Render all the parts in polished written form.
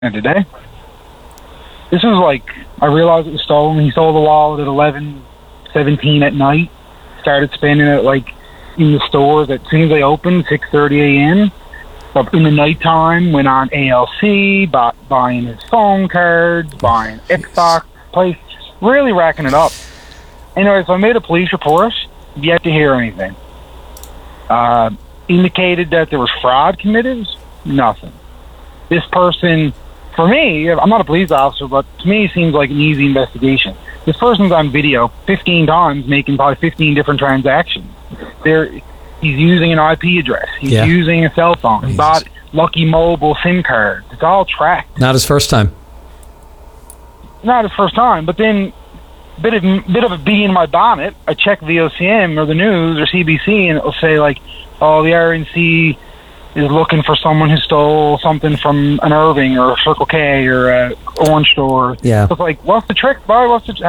today. This was like, I realized it was stolen. He sold the wallet at 11:17 at night. Started spending it like in the stores as soon as they opened, 6:30 a.m. But in the nighttime, went on ALC, buying his phone cards, buying Xbox, place, really racking it up. Anyway, so I made a police report. Yet to hear anything. Indicated that there was fraud committed. Nothing. This person, for me, I'm not a police officer, but to me it seems like an easy investigation. This person's on video 15 times making probably 15 different transactions. He's using an IP address. He's using a cell phone. He bought Lucky Mobile SIM cards. It's all tracked. Not his first time. Not his first time, but then bit of a bee in my bonnet. I check VOCM or the news or CBC, and it'll say like, oh, the RNC is looking for someone who stole something from an Irving or a Circle K or a Orange Store. Yeah. So it's like, what's the trick, boy? What's the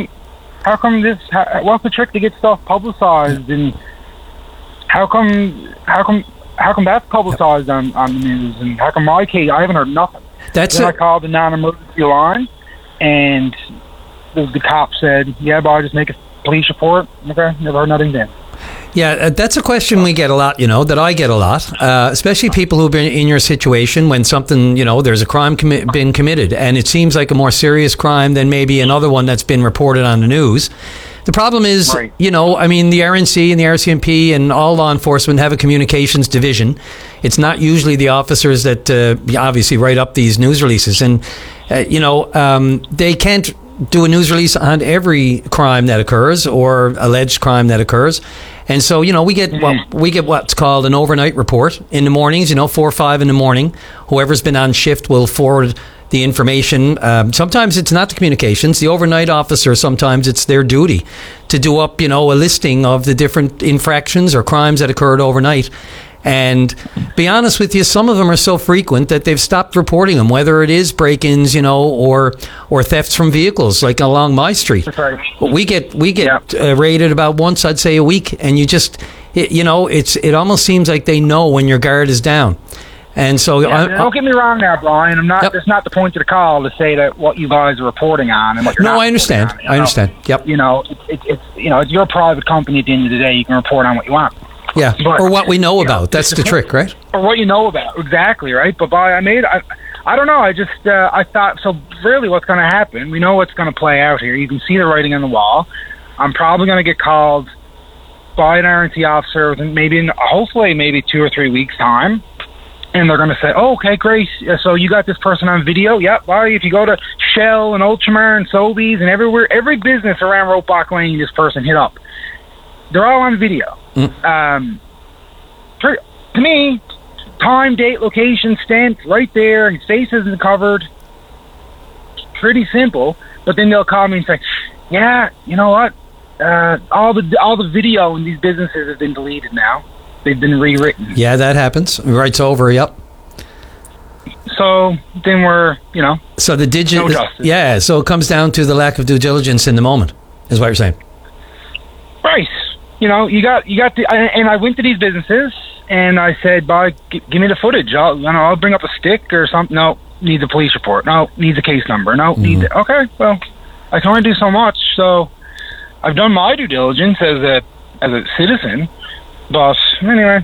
trick to get stuff publicized, and how come that's publicized on the news, and how come my case, I haven't heard nothing. Then I called the non-emergency line, and the cop said, yeah, but I just make a police report. Okay, never heard nothing then. Yeah, that's a question we get a lot, that I get a lot, especially people who've been in your situation when something, there's a crime been committed, and it seems like a more serious crime than maybe another one that's been reported on the news. The problem is, the RNC and the RCMP and all law enforcement have a communications division. It's not usually the officers that obviously write up these news releases. And, they can't do a news release on every crime that occurs or alleged crime that occurs. And so, we get what's called an overnight report in the mornings, 4 or 5 in the morning. Whoever's been on shift will forward the information. Sometimes it's not the communications. The overnight officer, sometimes it's their duty to do up, a listing of the different infractions or crimes that occurred overnight. And be honest with you, some of them are so frequent that they've stopped reporting them, whether it is break-ins, or thefts from vehicles, like along my street. Right. We get raided about once, I'd say, a week, and it almost seems like they know when your guard is down. And so, don't get me wrong now, Brian. I'm not. Yep. That's not the point of the call to say that what you guys are reporting on and what you're not. No, I understand. On, I understand. Yep. It's your private company. At the end of the day, you can report on what you want. Yeah, or what we know about. That's the trick, right? Or what you know about, exactly, right? But I don't know. I just I thought, so really what's going to happen, we know what's going to play out here. You can see the writing on the wall. I'm probably going to get called by an RNC officer within hopefully 2 or 3 weeks' time. And they're going to say, oh, okay, great. So you got this person on video? Yep. Well, if you go to Shell and Ultramar and Sobeys and everywhere, every business around Ropeback Lane, this person hit up. They're all on video. To me, time, date, location, stamped right there. His face isn't covered. Pretty simple. But then they'll call me and say, yeah, you know what? All the video in these businesses have been deleted now. They've been rewritten. Yeah, that happens. Right's over, yep. So then we're, So the no justice. Yeah, so it comes down to the lack of due diligence in the moment, is what you're saying. Right. You got and I went to these businesses and I said, give me the footage. I'll bring up a stick or something. No, needs a police report. No, needs a case number. No, needs it. Okay, well, I can only do so much. So I've done my due diligence as a citizen. But anyway,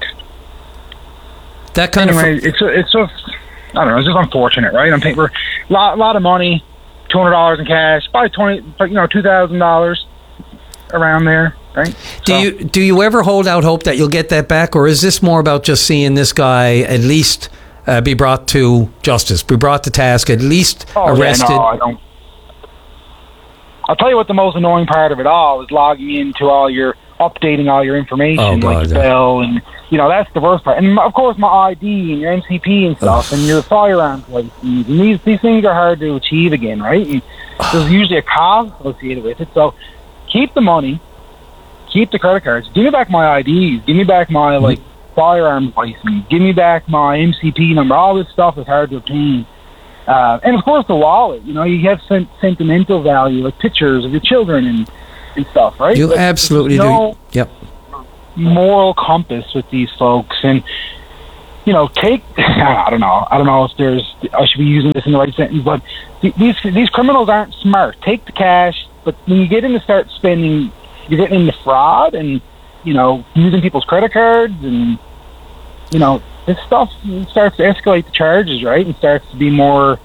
it's just, I don't know. It's just unfortunate, right? I'm paying for a lot of money, $200 in cash, probably $2,000 around there, right? Do you ever hold out hope that you'll get that back, or is this more about just seeing this guy at least be brought to justice, be brought to task, at least arrested? Yeah, no, I don't. I'll tell you what the most annoying part of it all is logging into updating all your information, like your bill, and that's the worst part. And of course, my ID and your MCP and stuff, and your firearms license. And these things are hard to achieve again, right? And there's usually a cost associated with it. So keep the money, keep the credit cards, give me back my IDs, give me back my firearms license, give me back my MCP number. All this stuff is hard to obtain. And of course, the wallet. You have sentimental value, like pictures of your children and stuff, right? You absolutely do. Yep. Moral compass with these folks, and take. I don't know if I should be using this in the right sentence, but these criminals aren't smart. Take the cash, but when you get into start spending, you're getting into fraud and using people's credit cards, and this stuff starts to escalate the charges, right, and starts to be more.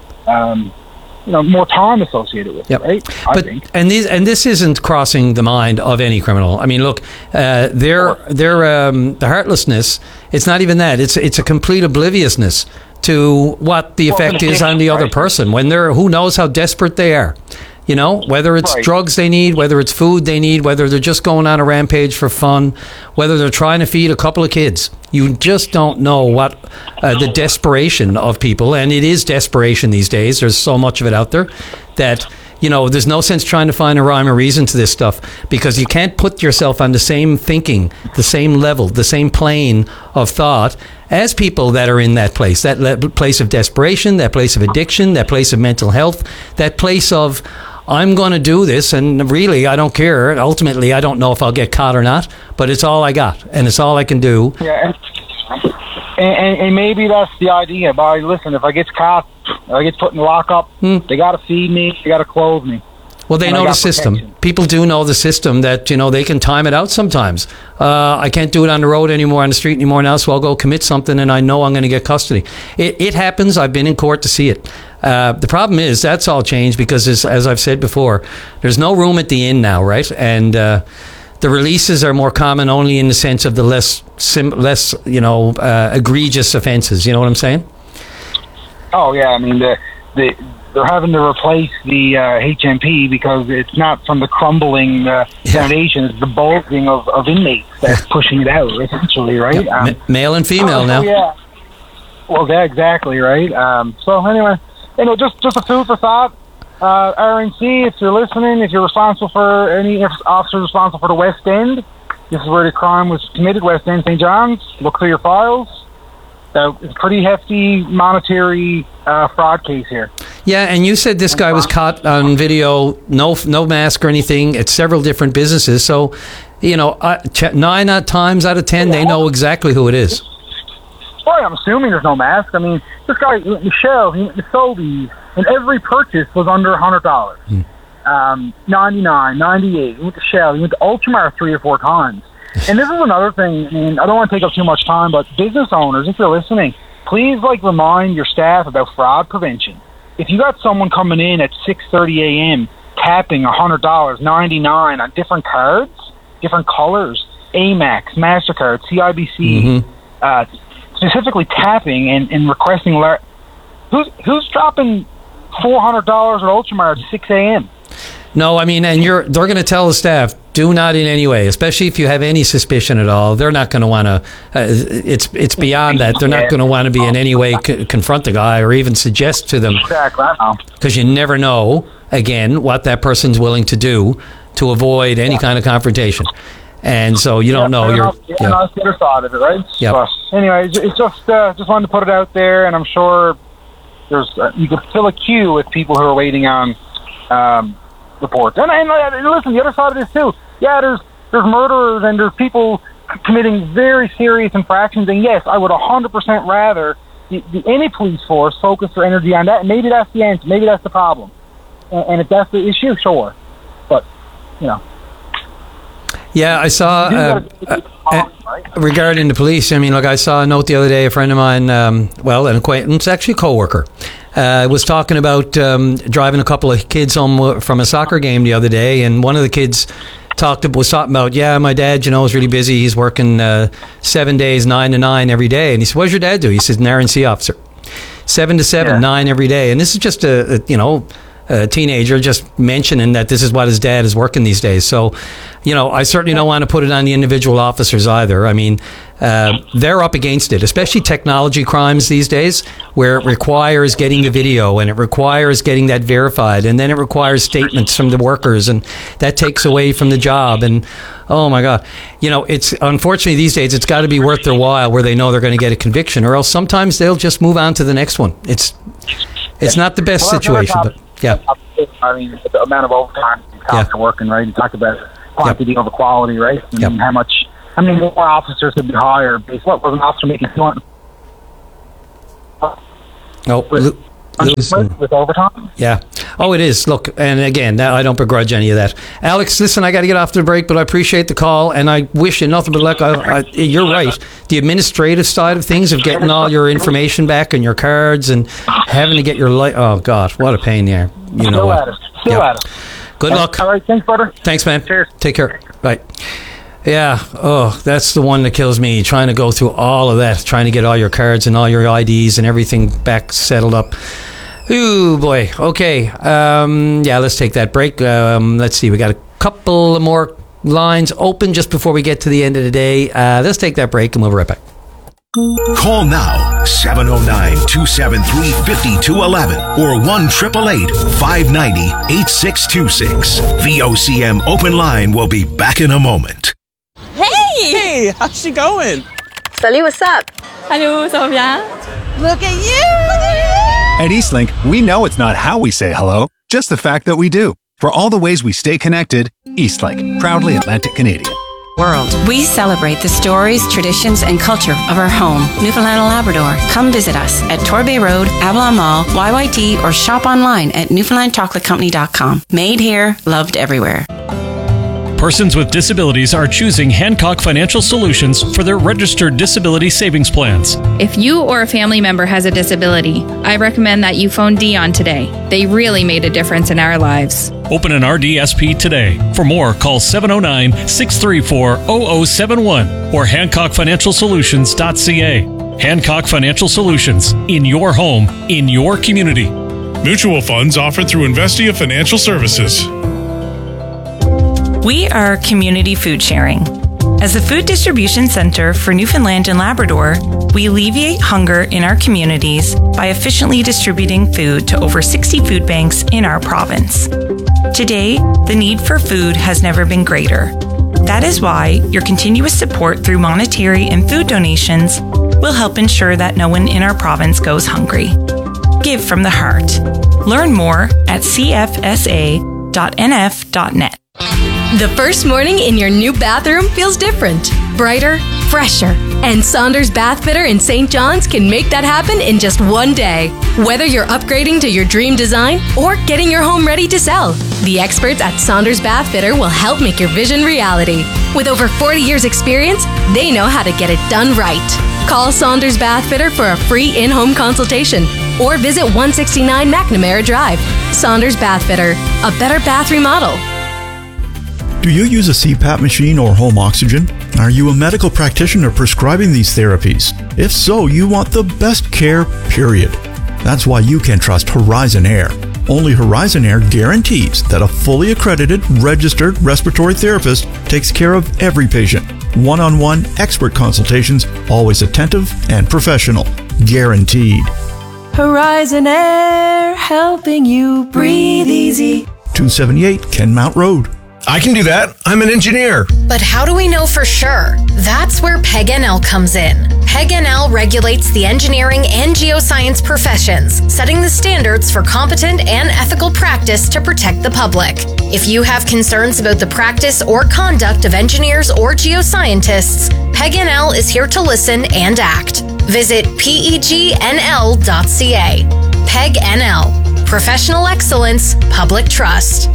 More time associated with it, right? I think. And this isn't crossing the mind of any criminal. I mean, look, their heartlessness. It's not even that. It's a complete obliviousness to what the effect is on the other person when who knows how desperate they are. Whether it's drugs they need, whether it's food they need, whether they're just going on a rampage for fun, whether they're trying to feed a couple of kids. You just don't know what the desperation of people, and it is desperation these days. There's so much of it out there that, there's no sense trying to find a rhyme or reason to this stuff, because you can't put yourself on the same thinking, the same level, the same plane of thought as people that are in that place of desperation, that place of addiction, that place of mental health, that place of, I'm going to do this, and really, I don't care. Ultimately, I don't know if I'll get caught or not, but it's all I got, and it's all I can do. Yeah, and maybe that's the idea. But listen, if I get caught, I get put in the lockup, they got to feed me, they got to clothe me. Well, they know the system. People do know the system that, they can time it out sometimes. I can't do it on the road anymore, on the street anymore now, so I'll go commit something and I know I'm going to get custody. It happens. I've been in court to see it. The problem is that's all changed because, as I've said before, there's no room at the inn now, right? And the releases are more common only in the sense of the less egregious offenses. You know what I'm saying? Oh, yeah. I mean, they're having to replace the HMP because it's not from the crumbling foundation; it's the bulging of inmates that's pushing it out, essentially, right? Male and female now. Yeah. Well, yeah, exactly, right. So anyway, just a food for thought. RNC, if you're listening, if you're responsible for any officer responsible for the West End, this is where the crime was committed, West End, St. John's. Look through your files. It's a pretty hefty monetary fraud case here. Yeah, and you said this guy was caught on video, no mask or anything, at several different businesses. So, 9 times out of 10, they know exactly who it is. Well, I'm assuming there's no mask. I mean, this guy, Michelle, he sold these, and every purchase was under $100. 99, 98. He went to Shell. He went to Ultramar 3 or 4 times. And this is another thing. I mean, I don't want to take up too much time, but business owners, if you're listening, please remind your staff about fraud prevention. If you got someone coming in at 6:30 a.m. tapping $100, 99 on different cards, different colors, Amex, MasterCard, CIBC, specifically tapping and requesting, who's dropping $400 at Ultramar at 6 a.m.? No, I mean, and they're going to tell the staff, do not in any way, especially if you have any suspicion at all. They're not going to want to, it's beyond that. They're not going to want to be in any way confront the guy or even suggest to them. Exactly. Because you never know, again, what that person's willing to do to avoid any kind of confrontation. And so you don't know. That's the other side of it, right? Yeah. So, anyway, it's just wanted to put it out there, and I'm sure you could fill a queue with people who are waiting on reports. And listen, the other side of this too. Yeah, there's murderers and there's people committing very serious infractions. And yes, I would 100% rather any police force focus their energy on that. Maybe that's the answer. Maybe that's the problem. And if that's the issue, sure. But Yeah, I saw. Regarding the police, I mean, I saw a note the other day. A friend of mine, an acquaintance, actually a coworker, was talking about driving a couple of kids home from a soccer game the other day, and one of the kids was talking about, my dad, is really busy. He's working 7 days, 9 to 9 every day. And he said, "What does your dad do?" He said, "An RNC officer, 7 to 7, 9 every day." And this is just a teenager just mentioning that this is what his dad is working these days. So, I certainly don't want to put it on the individual officers either. I mean, they're up against it, especially technology crimes these days, where it requires getting the video and it requires getting that verified, and then it requires statements from the workers, and that takes away from the job. And oh my God, it's unfortunately these days it's got to be worth their while where they know they're going to get a conviction, or else sometimes they'll just move on to the next one. It's not the best situation, but. Yeah. I mean, the amount of overtime cops are working, right? You talk about quantity over quality, right? And how many more officers could be hired? What was an officer making Oh, with overtime. Yeah. Oh, it is. Look, and again, I don't begrudge any of that. Alex, listen, I got to get off the break, but I appreciate the call, and I wish you nothing but luck. You're right. The administrative side of things, of getting all your information back and your cards and having to get your oh, God, what a pain there. You know what? Still at it. Good luck. All right. Thanks, brother. Thanks, man. Cheers. Take care. Bye. Yeah. Oh, that's the one that kills me. Trying to go through all of that, trying to get all your cards and all your IDs and everything back settled up. Ooh, boy. Okay. Yeah, let's take that break. Let's see. We got a couple more lines open just before we get to the end of the day. Let's take that break and we'll be right back. Call now, 709-273-5211 or 1-888-590-8626. VOCM Open Line will be back in a moment. Hey, how's she going? Salut, what's up? Hello, ça va bien? Look at you! At Eastlink, we know it's not how we say hello, just the fact that we do. For all the ways we stay connected, Eastlink, proudly Atlantic Canadian. World. We celebrate the stories, traditions, and culture of our home, Newfoundland and Labrador. Come visit us at Torbay Road, Avalon Mall, YYT, or shop online at newfoundlandchocolatecompany.com. Made here, loved everywhere. Persons with disabilities are choosing Hancock Financial Solutions for their registered disability savings plans. If you or a family member has a disability, I recommend that you phone Dion today. They really made a difference in our lives. Open an RDSP today. For more, call 709-634-0071 or HancockFinancialSolutions.ca. Hancock Financial Solutions. In your home, in your community. Mutual funds offered through Investia Financial Services. We are Community Food Sharing. As the food distribution center for Newfoundland and Labrador, we alleviate hunger in our communities by efficiently distributing food to over 60 food banks in our province. Today, the need for food has never been greater. That is why your continuous support through monetary and food donations will help ensure that no one in our province goes hungry. Give from the heart. Learn more at cfsa.nf.net. The first morning in your new bathroom feels different, brighter, fresher. And Saunders Bath Fitter in St. John's can make that happen in just one day. Whether you're upgrading to your dream design or getting your home ready to sell, the experts at Saunders Bath Fitter will help make your vision reality. With over 40 years experience, they know how to get it done right. Call Saunders Bath Fitter for a free in-home consultation or visit 169 McNamara Drive. Saunders Bath Fitter, a better bath remodel. Do you use a CPAP machine or home oxygen? Are you a medical practitioner prescribing these therapies? If so, you want the best care, period. That's why you can trust Horizon Air. Only Horizon Air guarantees that a fully accredited, registered respiratory therapist takes care of every patient. One-on-one expert consultations, always attentive and professional. Guaranteed. Horizon Air, helping you breathe easy. 278 Kenmount Road. I can do that. I'm an engineer. But how do we know for sure? That's where PEG-NL comes in. PEG-NL regulates the engineering and geoscience professions, setting the standards for competent and ethical practice to protect the public. If you have concerns about the practice or conduct of engineers or geoscientists, PEG-NL is here to listen and act. Visit pegnl.ca. PEG-NL. Professional excellence, public trust.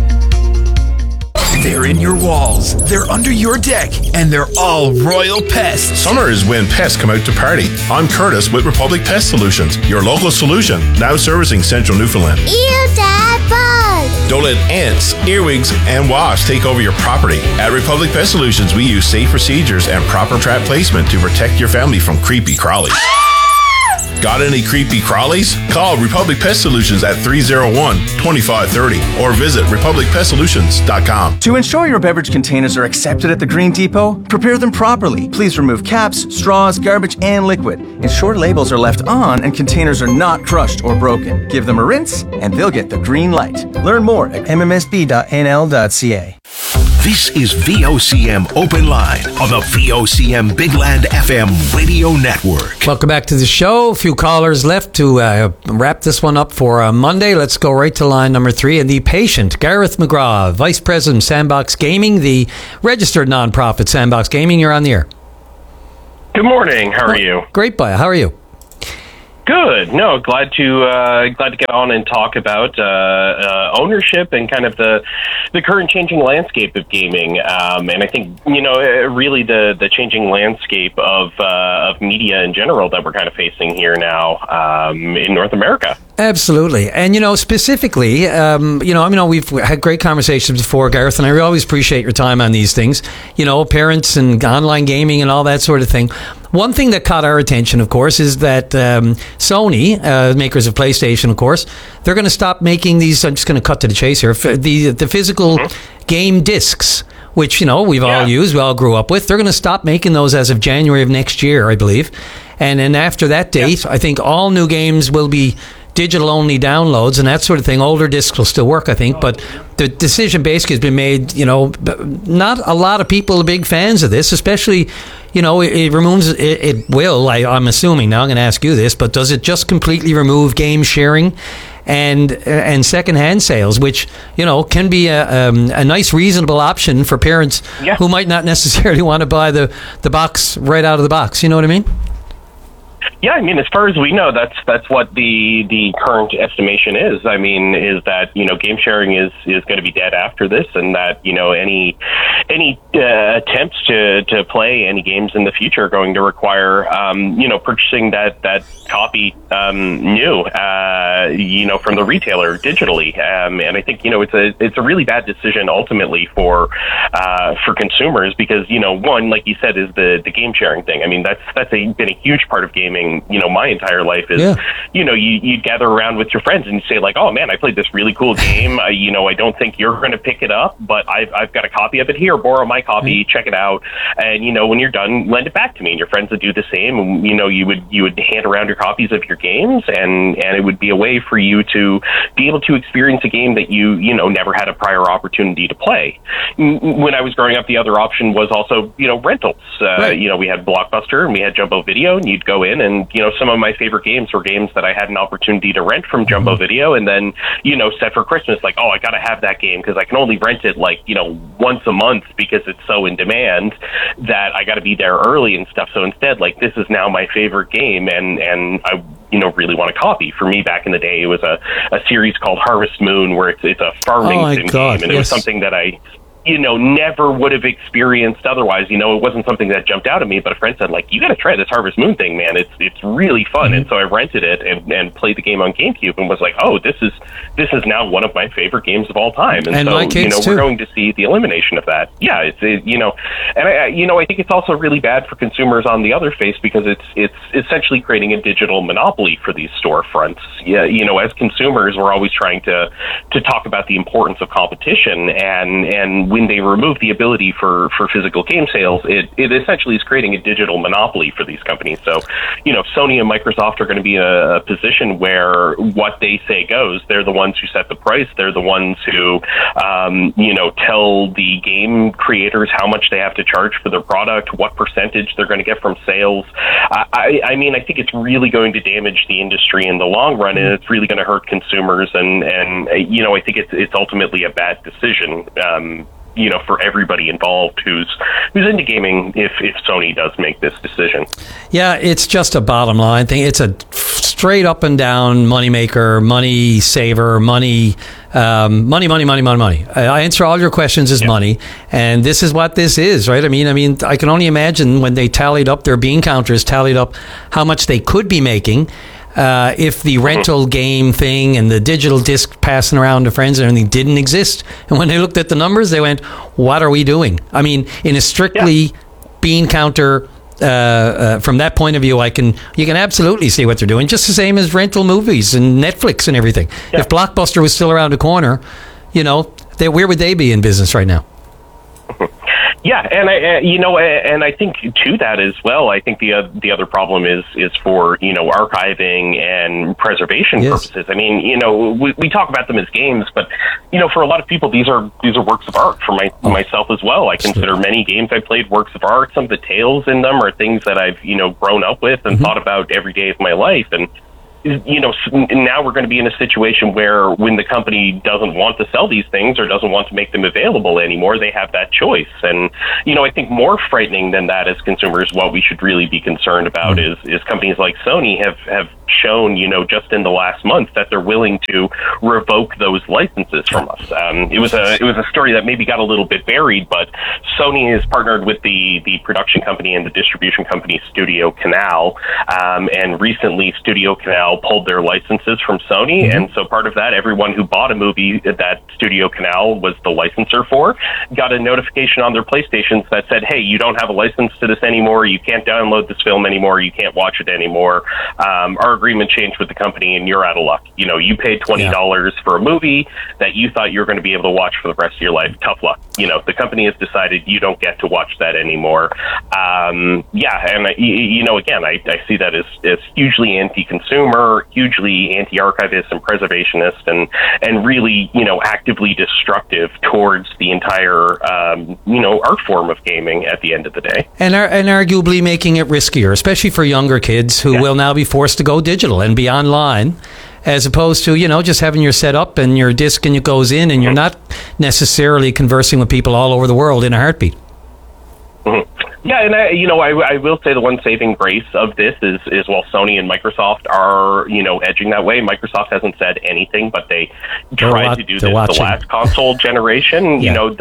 They're in your walls, they're under your deck, and they're all royal pests. Summer is when pests come out to party. I'm Curtis with Republic Pest Solutions, your local solution, now servicing central Newfoundland. Ew, Dad, bug! Don't let ants, earwigs, and wasps take over your property. At Republic Pest Solutions, we use safe procedures and proper trap placement to protect your family from creepy crawlies. Got any creepy crawlies? Call Republic Pest Solutions at 301-2530 or visit republicpestsolutions.com. To ensure your beverage containers are accepted at the Green Depot, prepare them properly. Please remove caps, straws, garbage, and liquid. Ensure labels are left on and containers are not crushed or broken. Give them a rinse and they'll get the green light. Learn more at mmsb.nl.ca. This is VOCM Open Line on the VOCM Bigland FM radio network. Welcome back to the show. A few callers left to wrap this one up for Monday. Let's go right to line number 3. And the patient, Gareth McGraw, Vice President, Sandbox Gaming, the registered nonprofit Sandbox Gaming. You're on the air. Good morning. How are you? Great, Baya. How are you? Good. No, glad to get on and talk about ownership and kind of the current changing landscape of gaming. And I think really the changing landscape of media in general that we're kind of facing here now in North America. Absolutely. And, specifically, we've had great conversations before, Gareth, and I always appreciate your time on these things, parents and online gaming and all that sort of thing. One thing that caught our attention, of course, is that Sony, makers of PlayStation, of course, they're going to stop making these, I'm just going to cut to the chase here, the physical game discs, which, we've all used, we all grew up with. They're going to stop making those as of January of next year, I believe. And then after that date, I think all new games will be digital-only downloads and that sort of thing. Older discs will still work, I think, but the decision basically has been made, not a lot of people are big fans of this, especially, it removes, it will, I'm assuming, now I'm going to ask you this, but does it just completely remove game sharing and second-hand sales, which, can be a nice, reasonable option for parents who might not necessarily want to buy the box right out of the box, you know what I mean? Yeah, I mean, as far as we know, that's what the current estimation is. I mean, is that game sharing is going to be dead after this, and that any attempts to play any games in the future are going to require purchasing that copy new from the retailer digitally. And I think it's a really bad decision ultimately for consumers because one, like you said, is the game sharing thing. I mean, that's been a huge part of gaming. My entire life is, you gather around with your friends and you say like, oh man, I played this really cool game. I don't think you're going to pick it up, but I've got a copy of it here. Borrow my copy, check it out, and when you're done, lend it back to me. And your friends would do the same. And you would hand around your copies of your games, and it would be a way for you to be able to experience a game that you never had a prior opportunity to play. When I was growing up, the other option was also rentals. We had Blockbuster and we had Jumbo Video, and you'd go in and some of my favorite games were games that I had an opportunity to rent from Jumbo Video, and then set for Christmas, like, oh, I got to have that game because I can only rent it once a month because it's so in demand that I got to be there early and stuff. So instead, like, this is now my favorite game, and I really want a copy. For me, back in the day, it was a series called Harvest Moon, where it's a farming sim game, and it was something that I never would have experienced otherwise. It wasn't something that jumped out at me, but a friend said, like, you got to try this Harvest Moon thing, man. It's really fun. And so I rented it and played the game on GameCube and was like, oh, this is now one of my favorite games of all time. And so, my kids too. We're going to see the elimination of that. Yeah, and I think it's also really bad for consumers on the other face because it's essentially creating a digital monopoly for these storefronts. Yeah, as consumers, we're always trying to talk about the importance of competition, and when they remove the ability for physical game sales, it essentially is creating a digital monopoly for these companies. So, Sony and Microsoft are going to be in a position where what they say goes. They're the ones who set the price. They're the ones who, tell the game creators how much they have to charge for their product, what percentage they're going to get from sales. I think it's really going to damage the industry in the long run, and it's really going to hurt consumers. And I think it's ultimately a bad decision. For everybody involved who's into gaming, if Sony does make this decision. Yeah, it's just a bottom line thing. It's a straight up and down money maker, money saver, money. I answer all your questions as money, and this is what this is, right? I mean, I can only imagine when they tallied up their bean counters, tallied up how much they could be making. If the rental game thing and the digital disc passing around to friends and everything didn't exist. And when they looked at the numbers, they went, what are we doing? I mean, in a strictly bean counter, from that point of view, you can absolutely see what they're doing. Just the same as rental movies and Netflix and everything. Yeah. If Blockbuster was still around the corner, where would they be in business right now? Yeah, and I think to that as well. I think the other problem is for archiving and preservation purposes. I mean, we talk about them as games, but for a lot of people, these are works of art. For myself as well, I consider many games I played works of art. Some of the tales in them are things that I've grown up with and thought about every day of my life. And now we're going to be in a situation where when the company doesn't want to sell these things or doesn't want to make them available anymore, they have that choice. And, I think more frightening than that as consumers, what we should really be concerned about is companies like Sony have shown, just in the last month that they're willing to revoke those licenses from us. It was a story that maybe got a little bit buried, but Sony has partnered with the production company and the distribution company Studio Canal, and recently Studio Canal pulled their licenses from Sony, and so part of that, everyone who bought a movie that Studio Canal was the licensor for got a notification on their PlayStations that said, hey, you don't have a license to this anymore, you can't download this film anymore, you can't watch it anymore. Our agreement changed with the company and you're out of luck. You paid $20 for a movie that you thought you were going to be able to watch for the rest of your life. Tough luck. The company has decided you don't get to watch that anymore. And again, I see that as hugely anti-consumer, hugely anti-archivist and preservationist, and really, actively destructive towards the entire, art form of gaming at the end of the day. And arguably making it riskier, especially for younger kids who will now be forced to go digital and be online, as opposed to, just having your setup and your disc and it goes in and you're not necessarily conversing with people all over the world in a heartbeat. Mm-hmm. Yeah, and I will say the one saving grace of this is while Sony and Microsoft are, edging that way, Microsoft hasn't said anything, but they tried to do this the last console generation.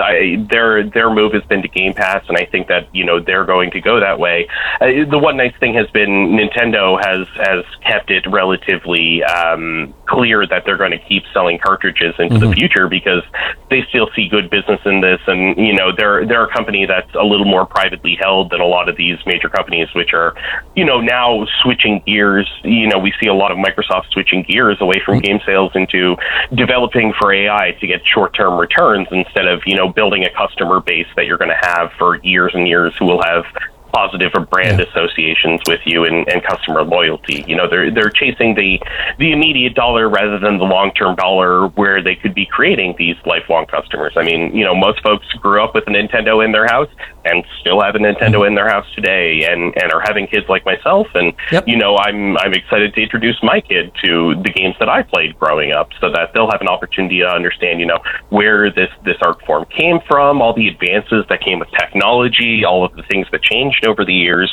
Their move has been to Game Pass, and I think that, they're going to go that way. The one nice thing has been Nintendo has kept it relatively clear that they're going to keep selling cartridges into the future because they still see good business in this, and, they're a company that's a little more privately held than a lot of these major companies, which are, now switching gears. We see a lot of Microsoft switching gears away from game sales into developing for AI to get short-term returns instead of, building a customer base that you're going to have for years and years who will have positive or brand associations with you and customer loyalty. They're chasing the immediate dollar rather than the long-term dollar where they could be creating these lifelong customers. I mean, most folks grew up with a Nintendo in their house and still have a Nintendo in their house today and are having kids like myself. And, I'm excited to introduce my kid to the games that I played growing up so that they'll have an opportunity to understand, where this art form came from, all the advances that came with technology, all of the things that changed over the years,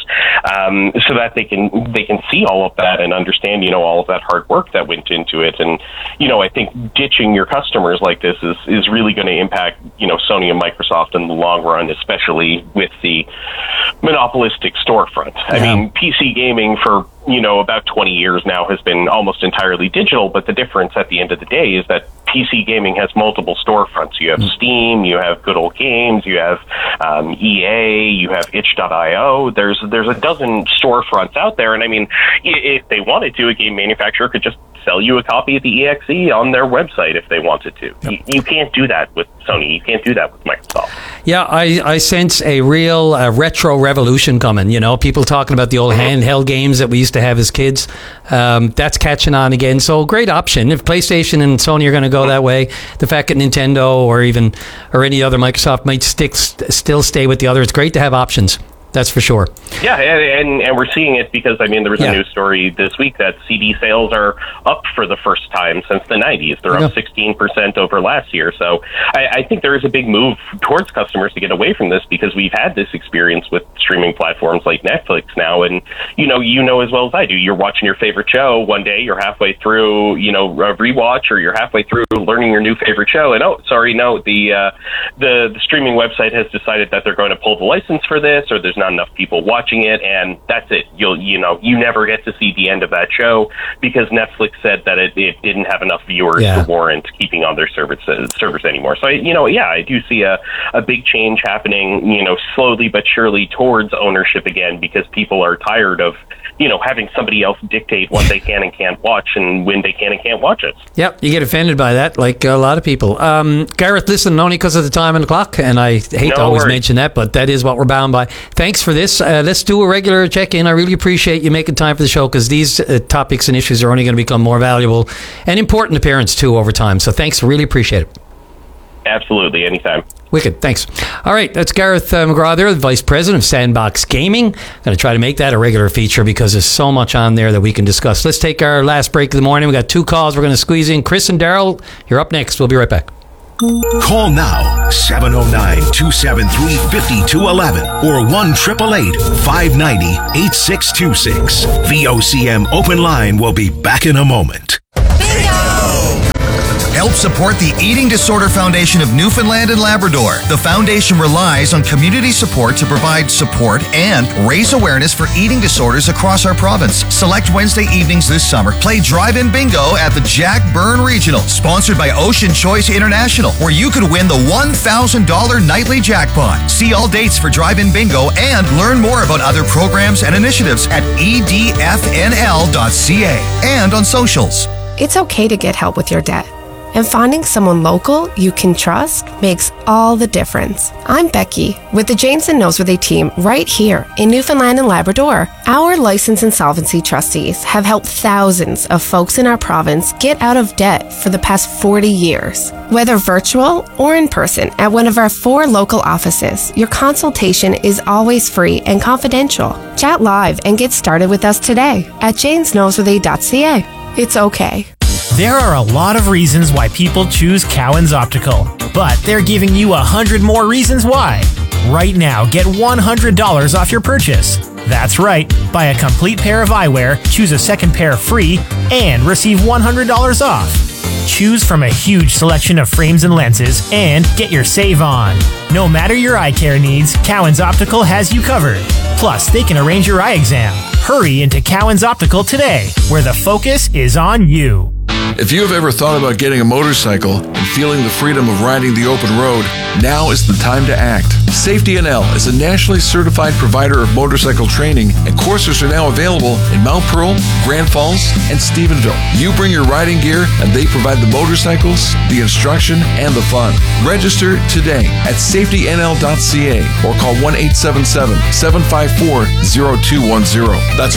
so that they can see all of that and understand, all of that hard work that went into it. And, I think ditching your customers like this is really going to impact, Sony and Microsoft in the long run, especially with the monopolistic storefront. I mean, PC gaming for, about 20 years now has been almost entirely digital, but the difference at the end of the day is that PC gaming has multiple storefronts. You have Steam, you have Good Old Games, you have EA, you have itch.io. There's a dozen storefronts out there, and I mean, if they wanted to, a game manufacturer could just sell you a copy of the EXE on their website if they wanted to. You can't do that with Sony. You can't do that with Microsoft. Yeah, I sense a real retro revolution coming. People talking about the old handheld games that we used to have as kids. That's catching on again. So great option. If PlayStation and Sony are going to go that way, the fact that Nintendo or any other Microsoft might still stay with the other, it's great to have options. That's for sure. Yeah, and we're seeing it because, I mean, there was a news story this week that CD sales are up for the first time since the 90s. They're up 16% over last year. So I think there is a big move towards customers to get away from this because we've had this experience with streaming platforms like Netflix now. And, you know as well as I do, you're watching your favorite show one day, you're halfway through, a rewatch, or you're halfway through learning your new favorite show. And, the streaming website has decided that they're going to pull the license for this, or there's not enough people watching it, and that's it. You never get to see the end of that show because Netflix said that it didn't have enough viewers to warrant keeping on their servers anymore. So I do see a big change happening, slowly but surely towards ownership again, because people are tired of having somebody else dictate what they can and can't watch and when they can and can't watch it. Yep, you get offended by that, like a lot of people. Gareth, listen, only because of the time and the clock, and I hate to always mention that, but that is what we're bound by. Thanks for this. Let's do a regular check-in. I really appreciate you making time for the show because these topics and issues are only going to become more valuable and important to parents too over time. So thanks, really appreciate it. Absolutely, anytime. Wicked, thanks. All right, that's Gareth McGraw there, the Vice President of Sandbox Gaming. Going to try to make that a regular feature because there's so much on there that we can discuss. Let's take our last break of the morning. We got 2 calls we're going to squeeze in. Chris and Daryl, you're up next. We'll be right back. Call now 709-273-5211 or 1-888-590-8626. VOCM Open Line will be back in a moment. Help support the Eating Disorder Foundation of Newfoundland and Labrador. The foundation relies on community support to provide support and raise awareness for eating disorders across our province. Select Wednesday evenings this summer. Play drive-in bingo at the Jack Byrne Regional, sponsored by Ocean Choice International, where you could win the $1,000 nightly jackpot. See all dates for drive-in bingo and learn more about other programs and initiatives at edfnl.ca and on socials. It's okay to get help with your debt. And finding someone local you can trust makes all the difference. I'm Becky with the James and Noseworthy team right here in Newfoundland and Labrador. Our license insolvency trustees have helped thousands of folks in our province get out of debt for the past 40 years. Whether virtual or in person at one of our 4 local offices, your consultation is always free and confidential. Chat live and get started with us today at jamesnoseworthy.ca. It's okay. There are a lot of reasons why people choose Cowan's Optical, but they're giving you 100 more reasons why. Right now, get $100 off your purchase. That's right. Buy a complete pair of eyewear, choose a second pair free, and receive $100 off. Choose from a huge selection of frames and lenses, and get your save on. No matter your eye care needs, Cowan's Optical has you covered. Plus, they can arrange your eye exam. Hurry into Cowan's Optical today, where the focus is on you. If you have ever thought about getting a motorcycle and feeling the freedom of riding the open road, now is the time to act. Safety NL is a nationally certified provider of motorcycle training, and courses are now available in Mount Pearl, Grand Falls, and Stephenville. You bring your riding gear, and they provide the motorcycles, the instruction, and the fun. Register today at safetynl.ca or call 1-877-754-0210. That's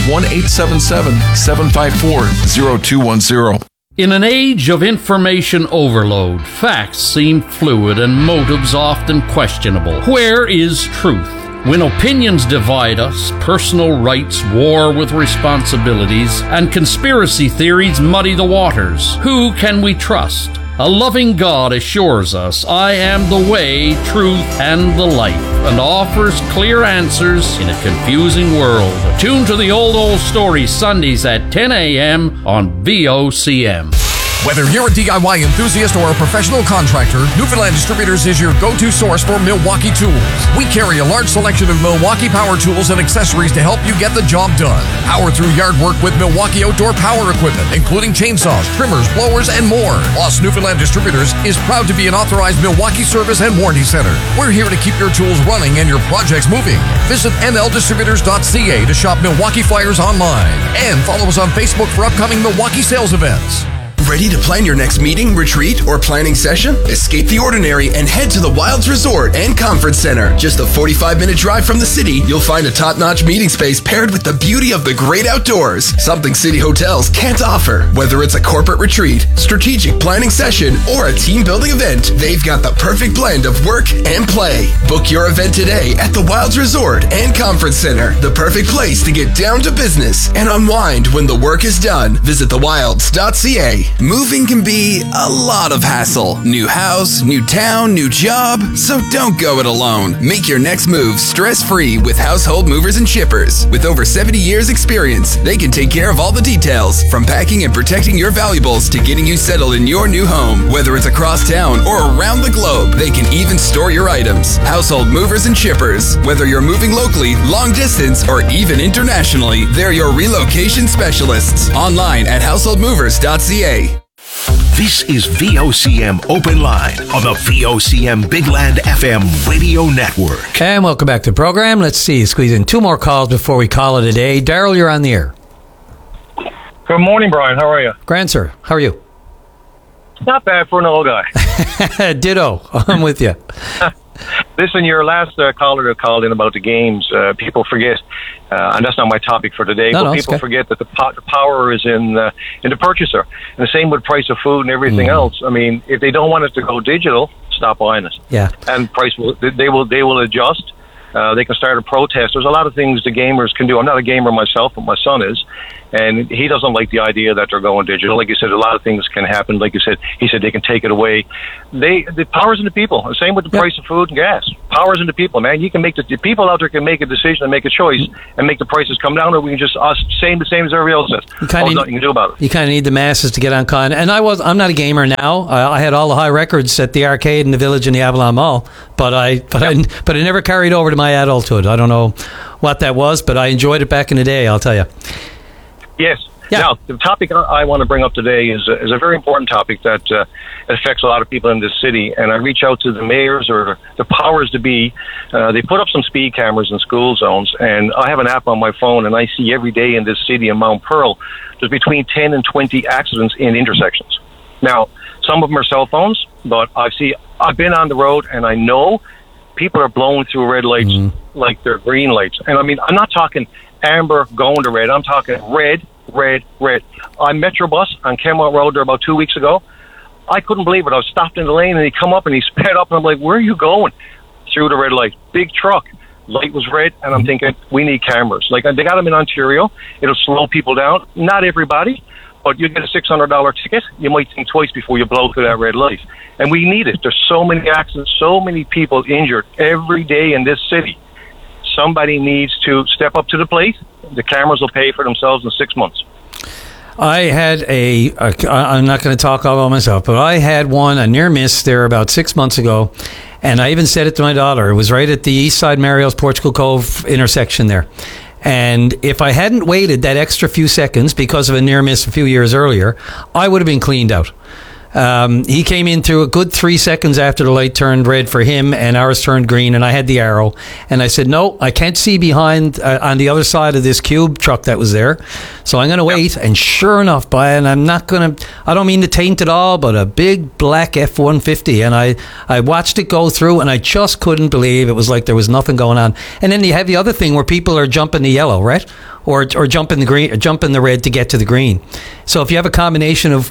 1-877-754-0210. In an age of information overload, facts seem fluid and motives often questionable. Where is truth? When opinions divide us, personal rights war with responsibilities, and conspiracy theories muddy the waters, who can we trust? A loving God assures us, I am the way, truth, and the life, and offers clear answers in a confusing world. Tune to the Old Story Sundays at 10 a.m. on VOCM. Whether you're a DIY enthusiast or a professional contractor, Newfoundland Distributors is your go-to source for Milwaukee tools. We carry a large selection of Milwaukee power tools and accessories to help you get the job done. Power through yard work with Milwaukee outdoor power equipment, including chainsaws, trimmers, blowers, and more. Plus, Newfoundland Distributors is proud to be an authorized Milwaukee service and warranty center. We're here to keep your tools running and your projects moving. Visit nldistributors.ca to shop Milwaukee flyers online. And follow us on Facebook for upcoming Milwaukee sales events. Ready to plan your next meeting, retreat, or planning session? Escape the ordinary and head to the Wilds Resort and Conference Center. Just a 45-minute drive from the city, you'll find a top-notch meeting space paired with the beauty of the great outdoors, something city hotels can't offer. Whether it's a corporate retreat, strategic planning session, or a team-building event, they've got the perfect blend of work and play. Book your event today at the Wilds Resort and Conference Center, the perfect place to get down to business and unwind when the work is done. Visit thewilds.ca. Moving can be a lot of hassle. New house, new town, new job. So don't go it alone. Make your next move stress-free with Household Movers and Shippers. With over 70 years experience, they can take care of all the details, from packing and protecting your valuables to getting you settled in your new home. Whether it's across town or around the globe, they can even store your items. Household Movers and Shippers. Whether you're moving locally, long distance, or even internationally, they're your relocation specialists. Online at householdmovers.ca. This is VOCM Open Line on the VOCM Big Land FM radio network. And welcome back to the program. Let's see, squeeze in 2 more calls before we call it a day. Daryl, you're on the air. Good morning, Brian. How are you? Grand, sir. How are you? Not bad for an old guy. Ditto. I'm with you. Listen, your last caller that called in about the games, people forget, and that's not my topic for today, but people forget that the power is in the purchaser. And the same with price of food and everything else. I mean, if they don't want it to go digital, stop buying it. Yeah. And price they will adjust. They can start a protest. There's a lot of things the gamers can do. I'm not a gamer myself, but my son is. And he doesn't like the idea that they're going digital. Like you said, a lot of things can happen. Like you said, he said they can take it away. The power's in the people. The same with the price of food and gas. Power's in the people, man. You can make the people out there can make a decision and make a choice and make the prices come down, or we can just same as everybody else says. There's nothing you can do about it. You kind of need the masses to get on con. And I'm not a gamer now. I had all the high records at the arcade in the Village in the Avalon Mall, but I never carried over to my adulthood. I don't know what that was, but I enjoyed it back in the day, I'll tell you. Yes. Yeah. Now, the topic I want to bring up today is a very important topic that affects a lot of people in this city. And I reach out to the mayors or the powers to be. They put up some speed cameras in school zones, and I have an app on my phone, and I see every day in this city in Mount Pearl, there's between 10 and 20 accidents in intersections. Now, some of them are cell phones, but I've been on the road, and I know people are blowing through red lights like they're green lights. And I mean, I'm not talking amber going to red. I'm talking red. On Metrobus on Kenmont Road there about 2 weeks ago. I couldn't believe it. I was stopped in the lane, and he come up and he sped up, and I'm like, where are you going? Through the red light. Big truck. Light was red, and I'm thinking, we need cameras. Like, they got them in Ontario. It'll slow people down. Not everybody, but you get a $600 ticket, you might think twice before you blow through that red light. And we need it. There's so many accidents, so many people injured every day in this city. Somebody needs to step up to the plate. The cameras will pay for themselves in 6 months. I had I'm not going to talk all about myself, but I had a near miss there about 6 months ago, and I even said it to my daughter. It was right at the East Side Mario's Portugal Cove intersection there. And if I hadn't waited that extra few seconds because of a near miss a few years earlier, I would have been cleaned out. He came in through a good 3 seconds after the light turned red for him and ours turned green, and I had the arrow. And I said, no, I can't see behind on the other side of this cube truck that was there. So I'm going to wait. And sure enough, I don't mean to taint it all, but a big black F-150. And I watched it go through, and I just couldn't believe it was like there was nothing going on. And then you have the other thing where people are jumping the yellow, right? Or jumping the green, or jumping the red to get to the green. So if you have a combination of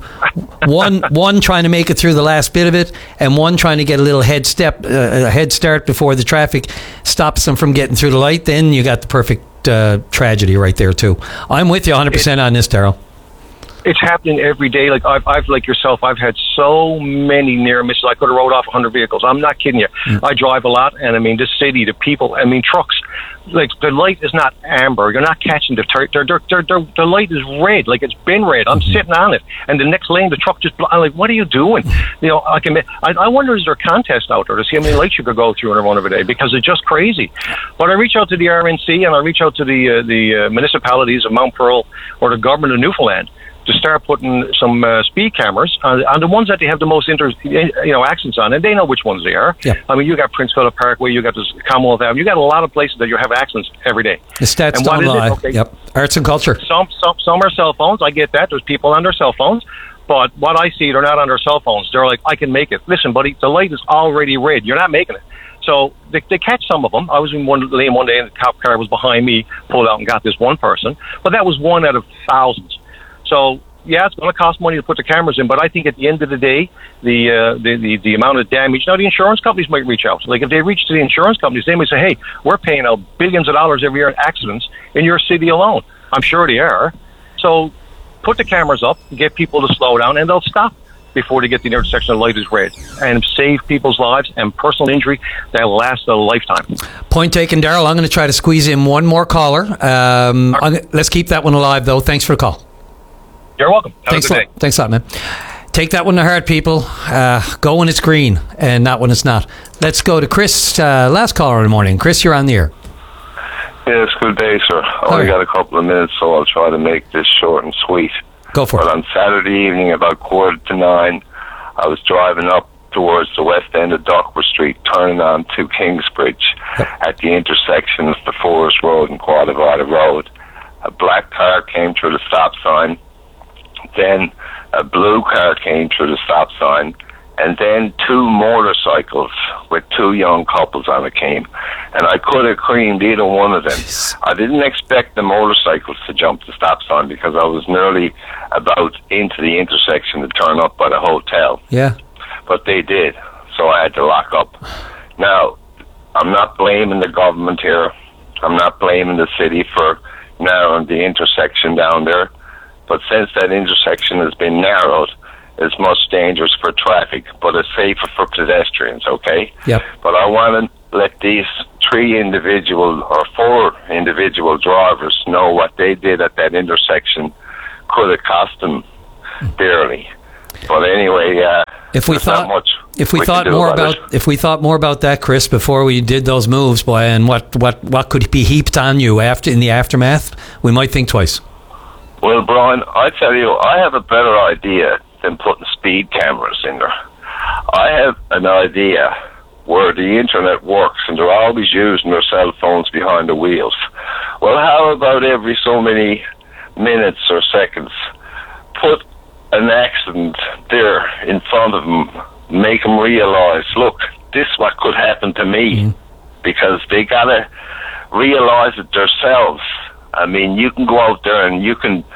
one trying to make it through the last bit of it, and one trying to get a little head start before the traffic stops them from getting through the light, then you got the perfect tragedy right there too. I'm with you 100% on this, Daryl. It's happening every day. Like I've like yourself, I've had so many near misses. I could have rode off 100 vehicles. I'm not kidding you. I drive a lot, and I mean, this city, the people, I mean, trucks. Like, the light is not amber. You're not catching the light is red. Like, it's been red. I'm sitting on it, and the next lane, the truck just. I'm like, what are you doing? You know, I wonder, is there a contest out there to see how many lights you could go through in a run of a day, because it's just crazy. But I reach out to the RNC, and I reach out to the municipalities of Mount Pearl or the government of Newfoundland to start putting some speed cameras on the ones that they have the most accidents on, and they know which ones they are. Yeah. I mean, you got Prince Philip Parkway, you got this Commonwealth Avenue, you got a lot of places that you have accidents every day. The stats don't lie. Okay. Yep. Arts and culture. Some are cell phones. I get that. There's people on their cell phones. But what I see, they're not on their cell phones. They're like, I can make it. Listen, buddy, the light is already red. You're not making it. So they catch some of them. I was in one lane one day, and the cop car was behind me, pulled out and got this one person. But that was one out of thousands. So, yeah, it's going to cost money to put the cameras in, but I think at the end of the day, the amount of damage. Now, the insurance companies might reach out. Like, if they reach to the insurance companies, they might say, hey, we're paying out billions of dollars every year in accidents in your city alone. I'm sure they are. So put the cameras up, get people to slow down, and they'll stop before they get the intersection of light is red, and save people's lives and personal injury that will last a lifetime. Point taken, Daryl. I'm going to try to squeeze in one more caller. Let's keep that one alive, though. Thanks for the call. You're welcome. Thanks a lot. Thanks a lot, man. Take that one to heart, people. Go when it's green and not when it's not. Let's go to Chris, last caller in the morning. Chris, you're on the air. Yes, good day, sir. I only got a couple of minutes, so I'll try to make this short and sweet. Go for it. On Saturday evening, about 8:45, I was driving up towards the west end of Dockworth Street, turning on to Kingsbridge at the intersection of the Forest Road and Quadavada Road. A black car came through the stop sign. Then a blue car came through the stop sign, and then two motorcycles with two young couples on it came. And I could have creamed either one of them. I didn't expect the motorcycles to jump the stop sign because I was nearly about into the intersection to turn up by the hotel. Yeah. But they did, so I had to lock up. Now, I'm not blaming the government here. I'm not blaming the city for narrowing the intersection down there. But since that intersection has been narrowed, it's much dangerous for traffic, but it's safer for pedestrians, okay? Yep. But I want to let these 4 individual drivers know what they did at that intersection could have cost them dearly. But anyway, if we thought more about that, Chris, before we did those moves, boy, and what could be heaped on you in the aftermath, we might think twice. Well, Brian, I tell you, I have a better idea than putting speed cameras in there. I have an idea where the internet works and they're always using their cell phones behind the wheels. Well, how about every so many minutes or seconds, put an accident there in front of them, make them realize, look, this is what could happen to me, because they gotta realize it themselves. I mean, you can go out there and you can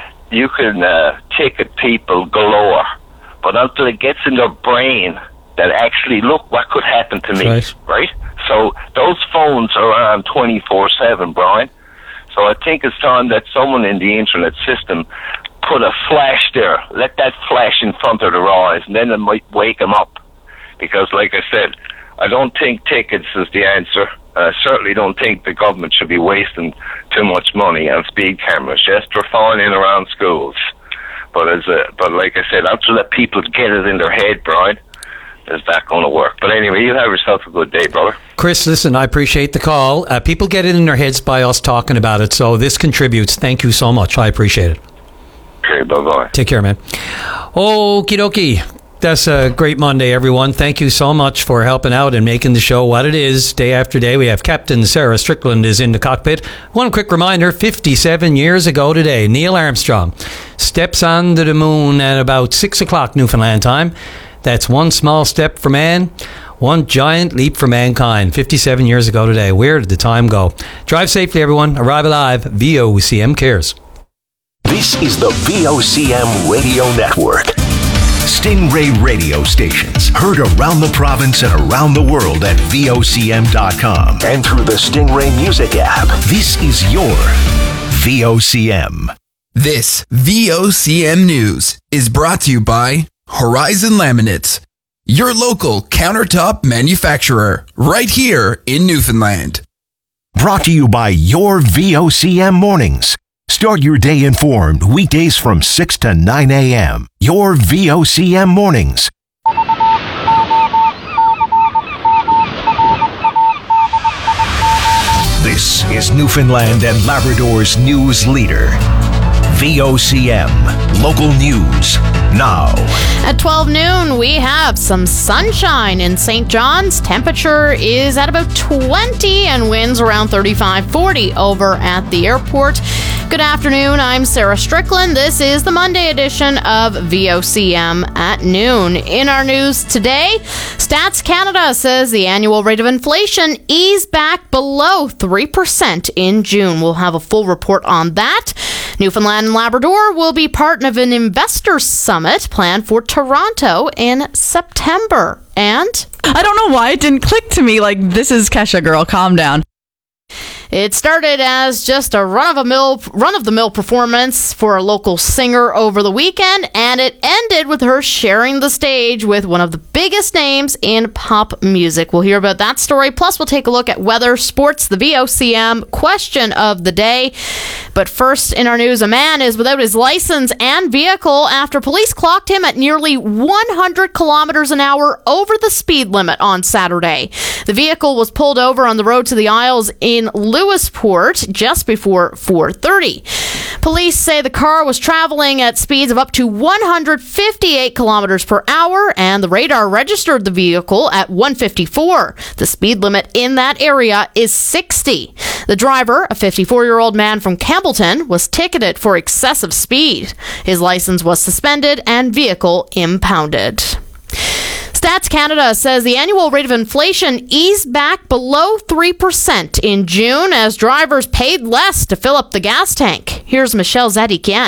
ticket people galore, but until it gets in their brain that actually, look, what could happen to me, right? So those phones are on 24/7, Brian. So I think it's time that someone in the internet system put a flash there, let that flash in front of their eyes, and then it might wake them up. Because, like I said, I don't think tickets is the answer. I certainly don't think the government should be wasting too much money on speed cameras. Yes, they're fine in around schools, but like I said, until let people get it in their head, Brian, is that going to work? But anyway, you have yourself a good day, brother. Chris, listen, I appreciate the call. People get it in their heads by us talking about it, so this contributes. Thank you so much. I appreciate it. Okay, bye-bye. Take care, man. Okie dokie. That's a great Monday, everyone. Thank you so much for helping out and making the show what it is day after day. We have Captain Sarah Strickland is in the cockpit. One quick reminder, 57 years ago today, Neil Armstrong steps onto the moon at about 6 o'clock Newfoundland time. That's one small step for man, one giant leap for mankind. 57 years ago today. Where did the time go? Drive safely, everyone. Arrive alive. VOCM cares. This is the VOCM Radio Network. Stingray radio stations heard around the province and around the world at VOCM.com and through the Stingray Music app. This is your VOCM. This VOCM News is brought to you by Horizon Laminates, your local countertop manufacturer right here in Newfoundland. Brought to you by your VOCM Mornings. Start your day informed weekdays from 6 to 9 a.m. Your VOCM Mornings. This is Newfoundland and Labrador's news leader. VOCM. Local news now. At 12 noon, we have some sunshine in St. John's. Temperature is at about 20 and winds around 35-40 over at the airport. Good afternoon, I'm Sarah Strickland. This is the Monday edition of VOCM at noon. In our news today, Stats Canada says the annual rate of inflation eased back below 3% in June. We'll have a full report on that. Newfoundland and Labrador will be part of an investor summit planned for Toronto in September. And I don't know why it didn't click to me like, this is Kesha, girl, calm down. It started as just a run-of-the-mill performance for a local singer over the weekend, and it ended with her sharing the stage with one of the biggest names in pop music. We'll hear about that story, plus we'll take a look at weather, sports, the VOCM question of the day. But first in our news, a man is without his license and vehicle after police clocked him at nearly 100 kilometers an hour over the speed limit on Saturday. The vehicle was pulled over on the road to the Isles in Lewisport just before 4:30. Police say the car was traveling at speeds of up to 158 kilometers per hour, and the radar registered the vehicle at 154. The speed limit in that area is 60. The driver, a 54-year-old man from Campbellton, was ticketed for excessive speed. His license was suspended and vehicle impounded. Stats Canada says the annual rate of inflation eased back below 3% in June as drivers paid less to fill up the gas tank. Here's Michelle Zedikian.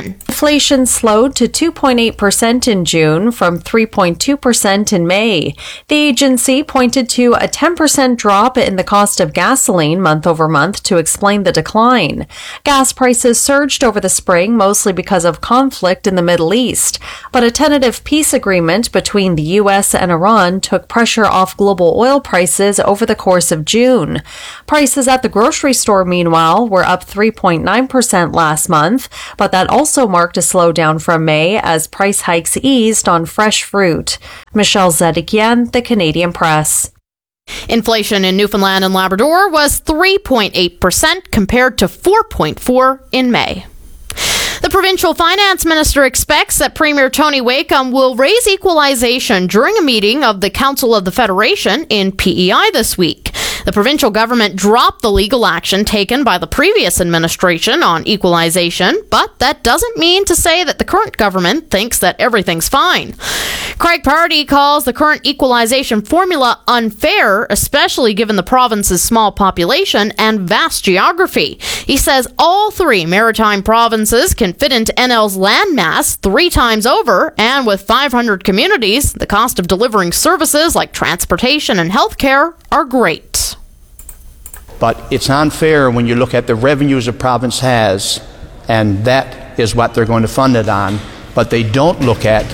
Inflation slowed to 2.8% in June from 3.2% in May. The agency pointed to a 10% drop in the cost of gasoline month over month to explain the decline. Gas prices surged over the spring mostly because of conflict in the Middle East, but a tentative peace agreement between the U.S. and Iran took pressure off global oil prices over the course of June. Prices at the grocery store, meanwhile, were up 3.9% last month, but that also marked a slowdown from May as price hikes eased on fresh fruit. Michelle Zedekian, The Canadian Press. Inflation in Newfoundland and Labrador was 3.8% compared to 4.4% in May. The provincial finance minister expects that Premier Tony Wakeham will raise equalization during a meeting of the Council of the Federation in PEI this week. The provincial government dropped the legal action taken by the previous administration on equalization, but that doesn't mean to say that the current government thinks that everything's fine. Craig Pardy calls the current equalization formula unfair, especially given the province's small population and vast geography. He says all three maritime provinces can fit into NL's landmass 3 times over, and with 500 communities, the cost of delivering services like transportation and healthcare are great. But it's unfair when you look at the revenues a province has, and that is what they're going to fund it on, but they don't look at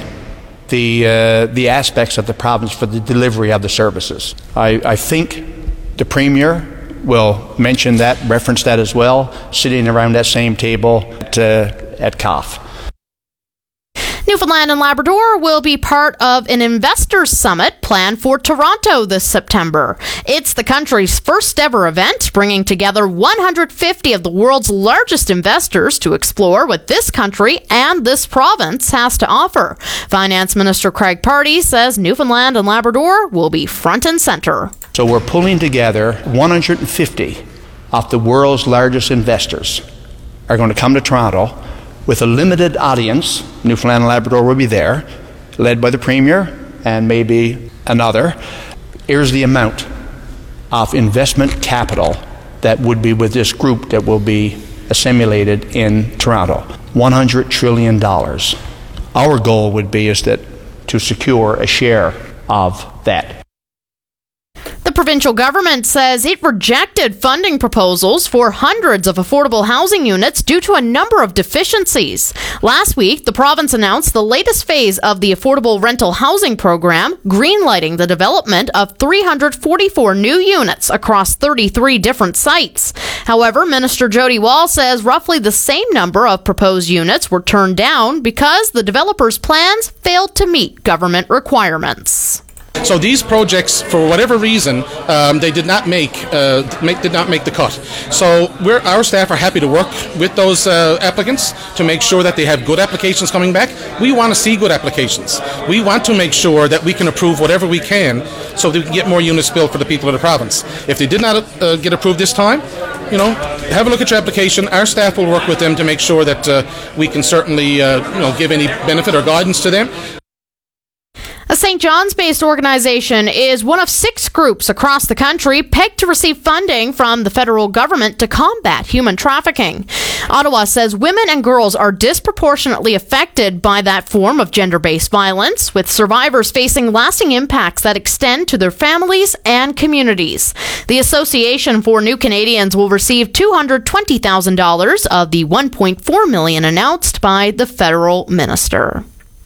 the aspects of the province for the delivery of the services. I think the Premier will mention that, reference that as well, sitting around that same table at COF. Newfoundland and Labrador will be part of an investors summit planned for Toronto this September. It's the country's first ever event, bringing together 150 of the world's largest investors to explore what this country and this province has to offer. Finance Minister Craig Pardy says Newfoundland and Labrador will be front and center. So we're pulling together 150 of the world's largest investors are going to come to Toronto with a limited audience. Newfoundland and Labrador will be there, led by the Premier and maybe another. Here's the amount of investment capital that would be with this group that will be assimilated in Toronto. $100 trillion. Our goal would be to secure a share of that. The provincial government says it rejected funding proposals for hundreds of affordable housing units due to a number of deficiencies. Last week, the province announced the latest phase of the affordable rental housing program, greenlighting the development of 344 new units across 33 different sites. However, Minister Jody Wall says roughly the same number of proposed units were turned down because the developers' plans failed to meet government requirements. So these projects, for whatever reason, they did not make the cut. So our staff are happy to work with those applicants to make sure that they have good applications coming back. We want to see good applications. We want to make sure that we can approve whatever we can so that we can get more units built for the people of the province. If they did not get approved this time, have a look at your application. Our staff will work with them to make sure that we can certainly give any benefit or guidance to them. A St. John's-based organization is one of 6 groups across the country pegged to receive funding from the federal government to combat human trafficking. Ottawa says women and girls are disproportionately affected by that form of gender-based violence, with survivors facing lasting impacts that extend to their families and communities. The Association for New Canadians will receive $220,000 of the $1.4 million announced by the federal minister.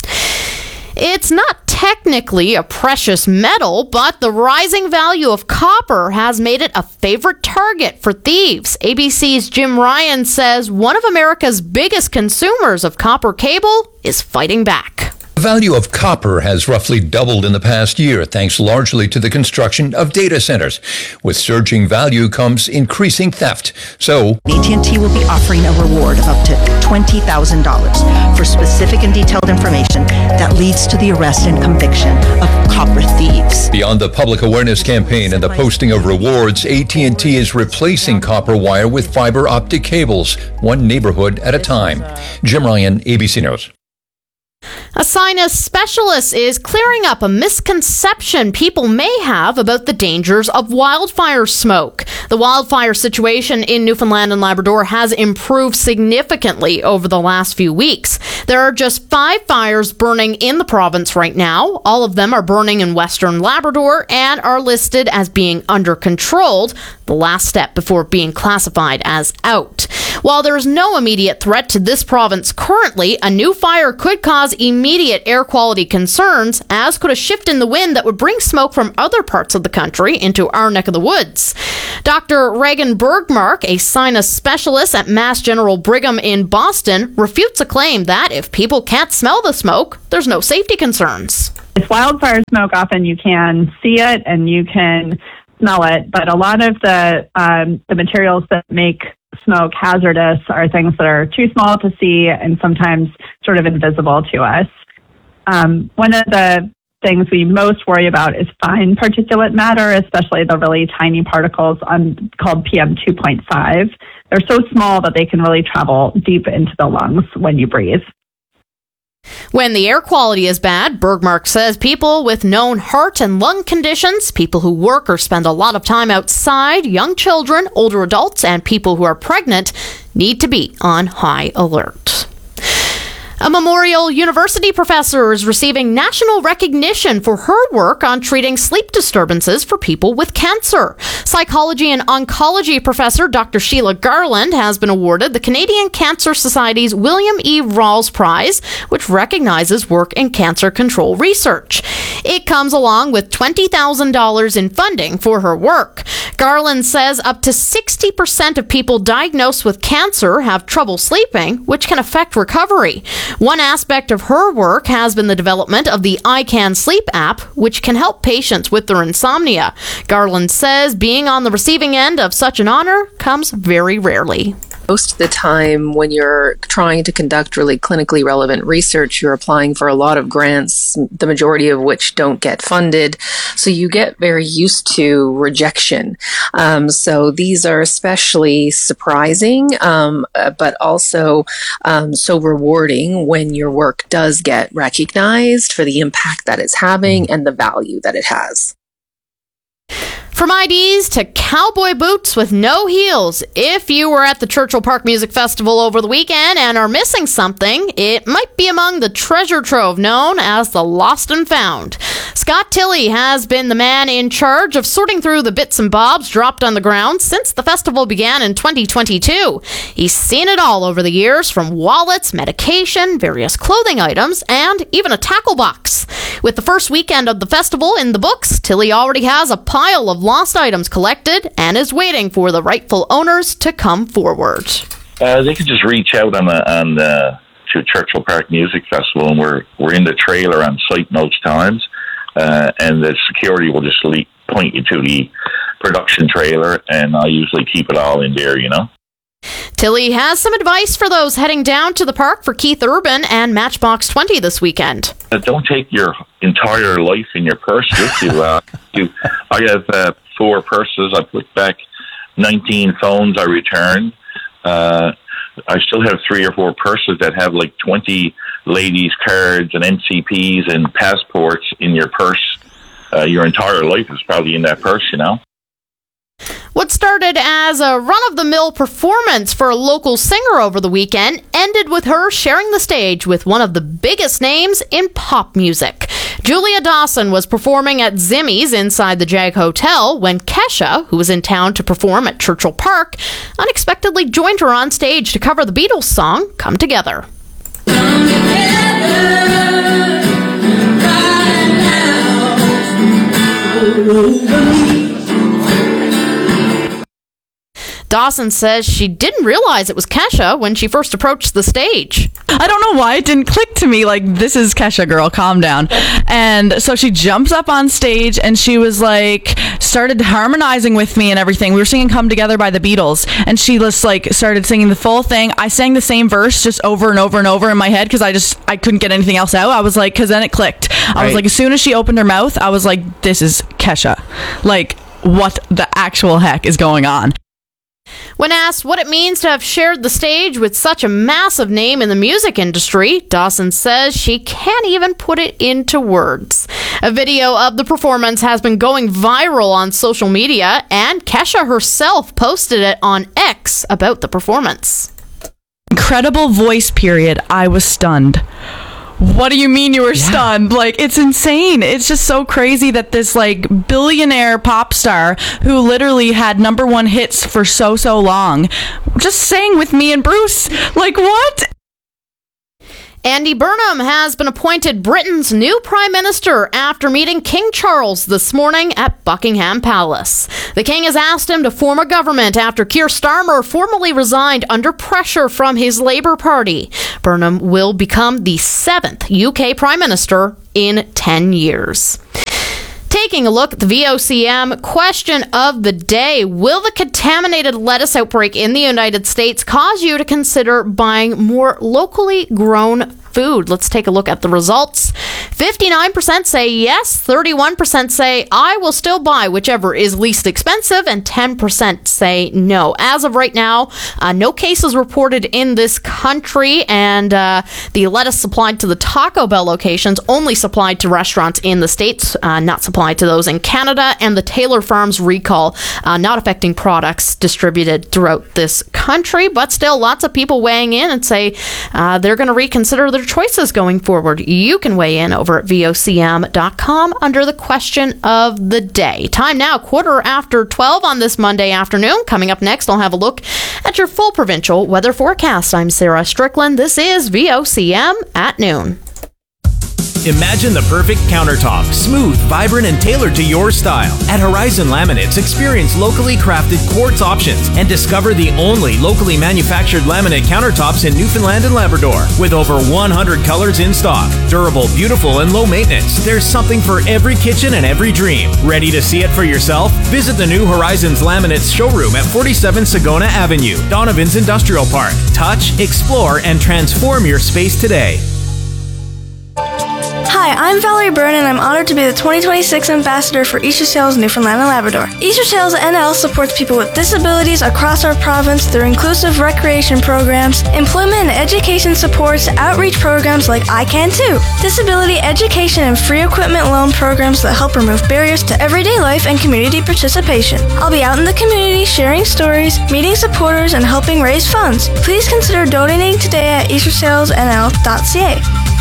It's not technically a precious metal, but the rising value of copper has made it a favorite target for thieves. ABC's Jim Ryan says one of America's biggest consumers of copper cable is fighting back. The value of copper has roughly doubled in the past year, thanks largely to the construction of data centers. With surging value comes increasing theft. So, AT&T will be offering a reward of up to $20,000 for specific and detailed information that leads to the arrest and conviction of copper thieves. Beyond the public awareness campaign and the posting of rewards, AT&T is replacing copper wire with fiber optic cables, one neighborhood at a time. Jim Ryan, ABC News. A sinus specialist is clearing up a misconception people may have about the dangers of wildfire smoke. The wildfire situation in Newfoundland and Labrador has improved significantly over the last few weeks. There are just 5 fires burning in the province right now. All of them are burning in Western Labrador and are listed as being under control, the last step before being classified as out. While there is no immediate threat to this province currently, a new fire could cause immediate air quality concerns, as could a shift in the wind that would bring smoke from other parts of the country into our neck of the woods. Dr. Regan Bergmark, a sinus specialist at Mass General Brigham in Boston, refutes a claim that if people can't smell the smoke, there's no safety concerns. It's wildfire smoke. Often you can see it and you can smell it, but a lot of the materials that make smoke hazardous are things that are too small to see and sometimes sort of invisible to us. One of the things we most worry about is fine particulate matter, especially the really tiny particles called PM2.5. They're so small that they can really travel deep into the lungs when you breathe. When the air quality is bad, Bergmark says people with known heart and lung conditions, people who work or spend a lot of time outside, young children, older adults, and people who are pregnant need to be on high alert. A Memorial University professor is receiving national recognition for her work on treating sleep disturbances for people with cancer. Psychology and oncology professor Dr. Sheila Garland has been awarded the Canadian Cancer Society's William E. Rawls Prize, which recognizes work in cancer control research. It comes along with $20,000 in funding for her work. Garland says up to 60% of people diagnosed with cancer have trouble sleeping, which can affect recovery. One aspect of her work has been the development of the I Can Sleep app, which can help patients with their insomnia. Garland says being on the receiving end of such an honor comes very rarely. Most of the time when you're trying to conduct really clinically relevant research, you're applying for a lot of grants, the majority of which don't get funded. So you get very used to rejection. So these are especially surprising, but also so rewarding when your work does get recognized for the impact that it's having and the value that it has. From IDs to cowboy boots with no heels, if you were at the Churchill Park Music Festival over the weekend and are missing something, it might be among the treasure trove known as the Lost and Found. Scott Tilley has been the man in charge of sorting through the bits and bobs dropped on the ground since the festival began in 2022. He's seen it all over the years, from wallets, medication, various clothing items, and even a tackle box. With the first weekend of the festival in the books, Tilley already has a pile of lost items collected and is waiting for the rightful owners to come forward. They could just reach out to Churchill Park Music Festival, and we're in the trailer on site most times, and the security will just point you to the production trailer, and I usually keep it all in there, you know. Tilley has some advice for those heading down to the park for Keith Urban and Matchbox 20 this weekend. Don't take your entire life in your purse with you. I have 4 purses. I put back 19 phones I returned. I still have 3 or 4 purses that have like 20 ladies' cards and NCPs and passports in your purse. Your entire life is probably in that purse, you know. What started as a run-of-the-mill performance for a local singer over the weekend ended with her sharing the stage with one of the biggest names in pop music. Julia Dawson was performing at Zimmy's inside the Jag Hotel when Kesha, who was in town to perform at Churchill Park, unexpectedly joined her on stage to cover the Beatles song Come Together. Come together right now. Dawson says she didn't realize it was Kesha when she first approached the stage. I don't know why it didn't click to me, like, this is Kesha, girl, calm down. And so she jumps up on stage and she was like, started harmonizing with me and everything. We were singing Come Together by the Beatles, and she just like started singing the full thing. I sang the same verse just over and over and over in my head because I couldn't get anything else out. I was like, because then it clicked. I was like, as soon as she opened her mouth, I was like, this is Kesha. Like, what the actual heck is going on? When asked what it means to have shared the stage with such a massive name in the music industry, Dawson says she can't even put it into words. A video of the performance has been going viral on social media, and Kesha herself posted it on X about the performance. Incredible voice, period. I was stunned. What do you mean you were stunned? Like, it's insane. It's just so crazy that this, like, billionaire pop star who literally had #1 hits for so long just sang with me and Bruce. Like, what? Andy Burnham has been appointed Britain's new Prime Minister after meeting King Charles this morning at Buckingham Palace. The King has asked him to form a government after Keir Starmer formally resigned under pressure from his Labour Party. Burnham will become the 7th UK Prime Minister in 10 years. Taking a look at the VOCM question of the day, will the contaminated lettuce outbreak in the United States cause you to consider buying more locally grown food? Let's take a look at the results. 59% say yes, 31% say I will still buy whichever is least expensive, and 10% say no. As of right now, no cases reported in this country, and the lettuce supplied to the Taco Bell locations only supplied to restaurants in the States, not supplied to those in Canada, and the Taylor Farms recall not affecting products distributed throughout this country, but still lots of people weighing in and say they're going to reconsider their choices going forward. You can weigh in over at VOCM.com under the question of the day. Time now, 12:15 on this Monday afternoon. Coming up next, I'll have a look at your full provincial weather forecast. I'm Sarah Strickland. This is VOCM at noon. Imagine the perfect countertop, smooth, vibrant, and tailored to your style. At Horizon Laminates, experience locally crafted quartz options and discover the only locally manufactured laminate countertops in Newfoundland and Labrador. With over 100 colors in stock, durable, beautiful, and low maintenance, there's something for every kitchen and every dream. Ready to see it for yourself? Visit the new Horizons Laminates showroom at 47 Sagona Avenue, Donovan's Industrial Park. Touch, explore, and transform your space today. Hi, I'm Valerie Byrne, and I'm honored to be the 2026 Ambassador for Easter Sales Newfoundland and Labrador. Easter Sales NL supports people with disabilities across our province through inclusive recreation programs, employment and education supports, outreach programs like I Can Too, disability education and free equipment loan programs that help remove barriers to everyday life and community participation. I'll be out in the community sharing stories, meeting supporters, and helping raise funds. Please consider donating today at eastersalesnl.ca.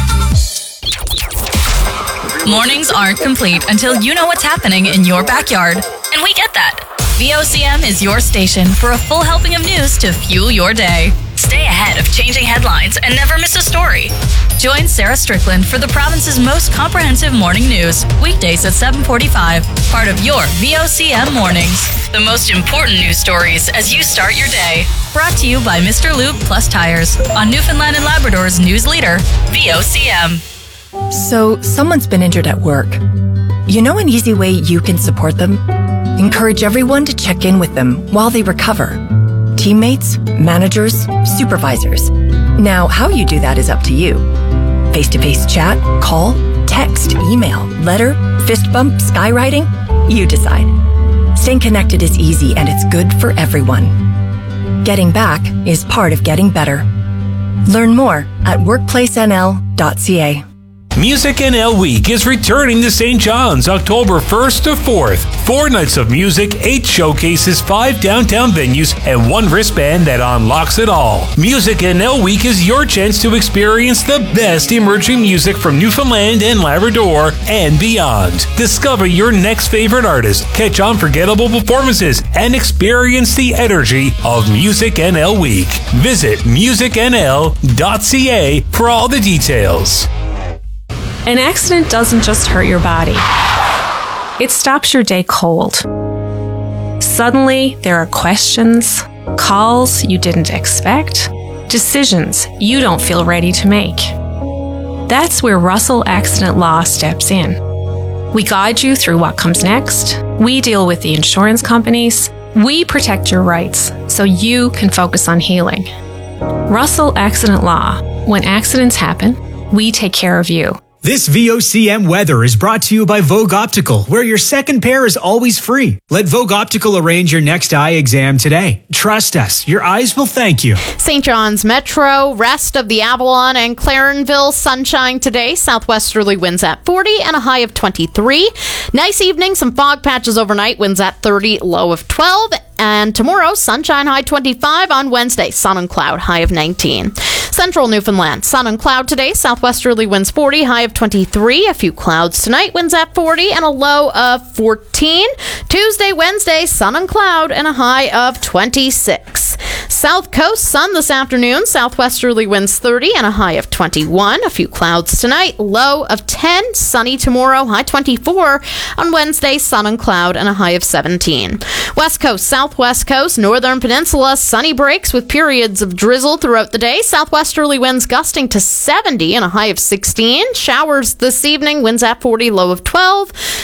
Mornings aren't complete until you know what's happening in your backyard. And we get that. VOCM is your station for a full helping of news to fuel your day. Stay ahead of changing headlines and never miss a story. Join Sarah Strickland for the province's most comprehensive morning news, weekdays at 7:45, part of your VOCM Mornings. The most important news stories as you start your day. Brought to you by Mr. Lube Plus Tires on Newfoundland and Labrador's news leader, VOCM. So, someone's been injured at work. You know an easy way you can support them? Encourage everyone to check in with them while they recover. Teammates, managers, supervisors. Now, how you do that is up to you. Face-to-face chat, call, text, email, letter, fist bump, skywriting? You decide. Staying connected is easy and it's good for everyone. Getting back is part of getting better. Learn more at workplacenl.ca. Music NL Week is returning to St. John's October 1st to 4th. 4 nights of music, 8 showcases, 5 downtown venues, and 1 wristband that unlocks it all. Music NL Week is your chance to experience the best emerging music from Newfoundland and Labrador and beyond. Discover your next favorite artist, catch unforgettable performances, and experience the energy of Music NL Week. Visit musicnl.ca for all the details. An accident doesn't just hurt your body. It stops your day cold. Suddenly, there are questions, calls you didn't expect, decisions you don't feel ready to make. That's where Russell Accident Law steps in. We guide you through what comes next. We deal with the insurance companies. We protect your rights so you can focus on healing. Russell Accident Law. When accidents happen, we take care of you. This VOCM weather is brought to you by Vogue Optical, where your second pair is always free. Let Vogue Optical arrange your next eye exam today. Trust us, your eyes will thank you. St. John's Metro, rest of the Avalon and Clarenville, sunshine today. Southwesterly winds at 40 and a high of 23. Nice evening, some fog patches overnight, winds at 30, low of 12. And tomorrow, sunshine, high 25. On Wednesday, sun and cloud, high of 19. Central Newfoundland, sun and cloud today. Southwesterly winds 40, high of 23. A few clouds tonight, winds at 40 and a low of 14. Tuesday, Wednesday, sun and cloud and a high of 26. South Coast, sun this afternoon. Southwesterly winds 30 and a high of 21. A few clouds tonight, low of 10. Sunny tomorrow, high 24. On Wednesday, sun and cloud and a high of 17. West Coast, Southwest Coast, Northern Peninsula, sunny breaks with periods of drizzle throughout the day. Southwesterly winds gusting to 70 and a high of 16. Showers this evening, winds at 40, low of 12.